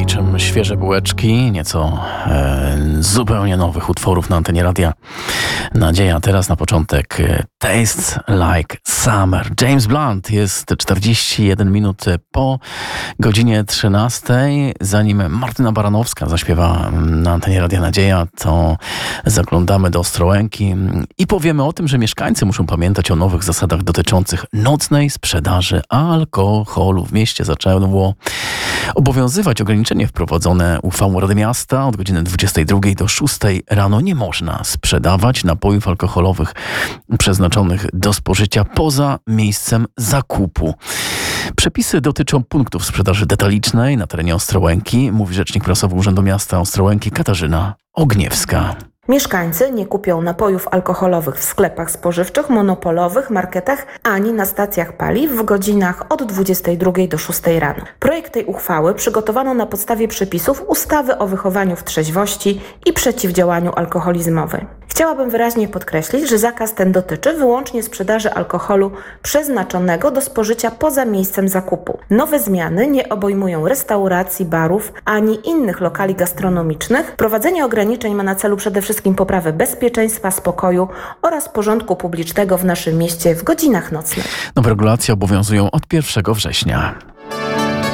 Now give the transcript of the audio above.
niczym świeże bułeczki, nieco zupełnie nowych utworów na antenie Radia Nadzieja. Teraz na początek Tastes Like Summer. James Blunt jest 41 minut po godzinie 13. Zanim Martyna Baranowska zaśpiewa na antenie Radia Nadzieja, to zaglądamy do Ostrołęki i powiemy o tym, że mieszkańcy muszą pamiętać o nowych zasadach dotyczących nocnej sprzedaży alkoholu. W mieście zaczęło obowiązywać ograniczenie wprowadzone uchwałą Rady Miasta. Od godziny 22 do 6 rano nie można sprzedawać napojów alkoholowych przeznaczonych do spożycia poza miejscem zakupu. Przepisy dotyczą punktów sprzedaży detalicznej na terenie Ostrołęki, mówi rzecznik prasowy Urzędu Miasta Ostrołęki Katarzyna Ogniewska. Mieszkańcy nie kupią napojów alkoholowych w sklepach spożywczych, monopolowych, marketach ani na stacjach paliw w godzinach od 22 do 6 rano. Projekt tej uchwały przygotowano na podstawie przepisów ustawy o wychowaniu w trzeźwości i przeciwdziałaniu alkoholizmowi. Chciałabym wyraźnie podkreślić, że zakaz ten dotyczy wyłącznie sprzedaży alkoholu przeznaczonego do spożycia poza miejscem zakupu. Nowe zmiany nie obejmują restauracji, barów ani innych lokali gastronomicznych. Wprowadzenie ograniczeń ma na celu przede wszystkim poprawę bezpieczeństwa, spokoju oraz porządku publicznego w naszym mieście w godzinach nocnych. Nowe regulacje obowiązują od 1 września.